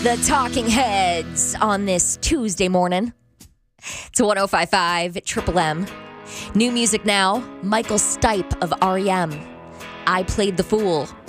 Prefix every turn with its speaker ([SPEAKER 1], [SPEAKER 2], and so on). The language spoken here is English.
[SPEAKER 1] The Talking Heads on this Tuesday morning. It's 105.5 Triple M. New music now, Michael Stipe of REM. I Played the Fool.